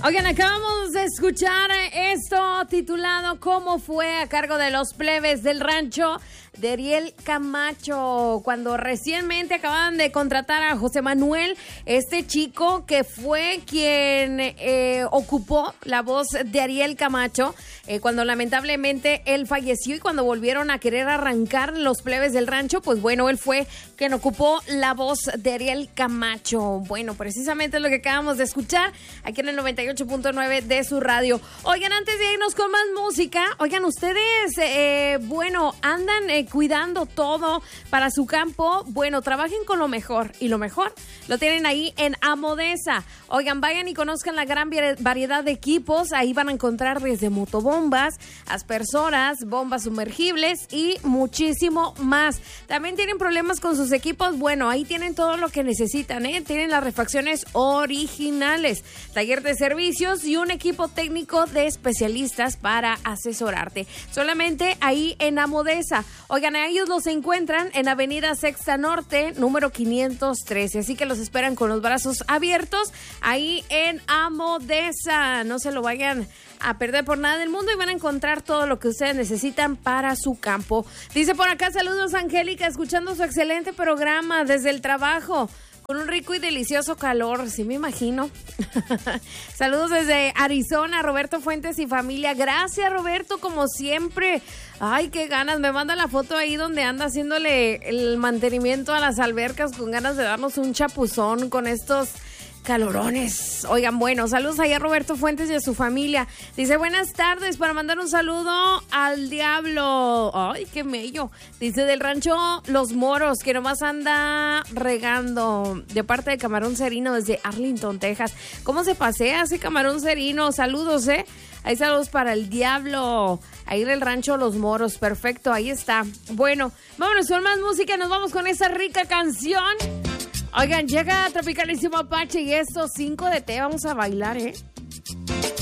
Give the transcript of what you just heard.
Oigan, acabamos de escuchar esto titulado ¿Cómo fue? A cargo de los plebes del rancho de Ariel Camacho, cuando recientemente acaban de contratar a José Manuel, este chico que fue quien ocupó la voz de Ariel Camacho cuando lamentablemente él falleció, y cuando volvieron a querer arrancar los plebes del rancho, pues bueno, él fue quien ocupó la voz de Ariel Camacho. Bueno, precisamente es lo que acabamos de escuchar aquí en el 98.9 de su radio. Oigan, antes de irnos con más música, oigan, ustedes, bueno, andan cuidando todo para su campo. Bueno, trabajen con lo mejor, y lo mejor lo tienen ahí en Amodesa. Oigan, vayan y conozcan la gran variedad de equipos. Ahí van a encontrar desde motobombas, aspersoras, bombas sumergibles y muchísimo más. También tienen problemas con sus equipos. Bueno, ahí tienen todo lo que necesitan, ¿eh? Tienen las refacciones originales, taller de servicios y un equipo técnico de especialistas para asesorarte. Solamente ahí en Amodesa. Oigan, a ellos los encuentran en Avenida Sexta Norte, número 513. Así que los esperan con los brazos abiertos ahí en Amodesa. No se lo vayan a perder por nada del mundo y van a encontrar todo lo que ustedes necesitan para su campo. Dice por acá, saludos Angélica, escuchando su excelente programa desde el trabajo, con un rico y delicioso calor, sí me imagino. Saludos desde Arizona, Roberto Fuentes y familia. Gracias, Roberto, como siempre. Ay, qué ganas, me manda la foto ahí donde anda haciéndole el mantenimiento a las albercas, con ganas de darnos un chapuzón con estos calorones. Oigan, bueno, saludos allá a Roberto Fuentes y a su familia. Dice, buenas tardes, para mandar un saludo al Diablo. Ay, qué mello. Dice, del rancho Los Moros, que nomás anda regando, de parte de Camarón Cerino desde Arlington, Texas. ¿Cómo se pasea ese Camarón Cerino? Saludos, Ahí saludos para el Diablo, ahí del rancho Los Moros. Perfecto, ahí está. Bueno, vámonos con más música, nos vamos con esa rica canción. Oigan, llega Tropicalísimo Apache y estos 5 de té, vamos a bailar,